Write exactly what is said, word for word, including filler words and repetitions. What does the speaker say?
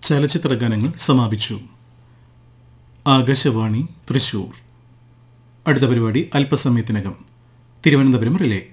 ചലച്ചിത്ര ഗാനങ്ങൾ സമാപിച്ചു. ആകാശവാണി തൃശൂർ. അടുത്ത പരിപാടി അല്പസമയത്തിനകം. തിരുവനന്തപുരം റിലേ.